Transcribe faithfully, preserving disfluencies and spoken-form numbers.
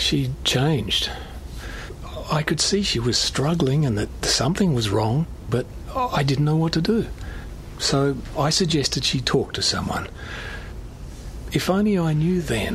She'd changed. I could see she was struggling and that something was wrong, but I didn't know what to do. So I suggested she talk to someone. If only I knew then